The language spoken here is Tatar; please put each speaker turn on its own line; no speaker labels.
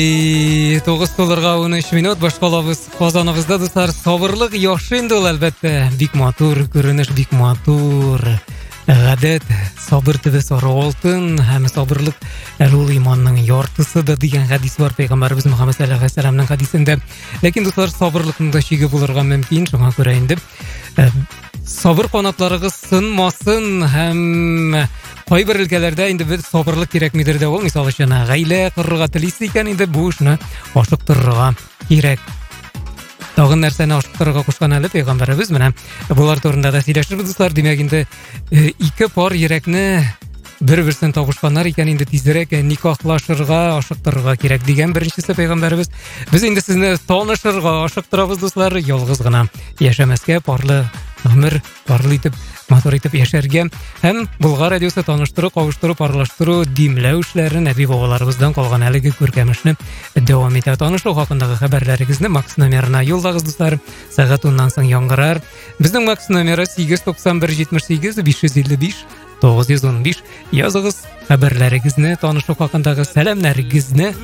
$9 13 минут башкалабыз казаныбызда достар сабырлык яхшы инде ул әлбәттә бик матур күренеш, бик матур гадәт, сабыр төбе сары алтын һәм сабырлык ул иманның яртысы да дигән хадис бар пәйгамбәрбез Мөхәммәд саллаллаһу алейһи ва сәлламның хадисендә. Ләкин достар сабырлыкның да чиге булырга мөмкин, шуңа күрә инде сабыр канатларыгыз сынмасын һәм кайбер өлкәләрдә инде бер сабырлык кирәкмидер дә ул. Мисал өчен гаилә корырга телисез икән, инде бу эшне ашыктырырга кирәк. Тагын нәрсәне ашыктырырга кушкан әле пәйгамбәрбез, менә булар турында да сөйләшербез дуслар. Димәк инде ике пар йөрәкне бер-берсен табышканнар икән, инде тизрәк никахлашырга, ашыктырырга кирәк дигән беренчесе пәйгамбәрбез. Без инде сезне танышырга ашыктырабыз дуслар, ялгыз гына яшәмәскә, парлы гомер, парлы итеп, матур итеп яшәргә һәм Болгар радиосы таныштыру, кавыштыру, парлаштыру, димләү эшләрен әби бабаларыбыздан калган әлеге күркәм эшне дәвам итә. Танышу хакындагы хәбәрләрегезне Макс номерына юллагыз дуслар. Сәгать 10-нан соң яңгырар. Безнең Макс номеры 89178 555 915. Языгыз хәбәрләрегезне, танышу хакындагы сәламнәрегезне.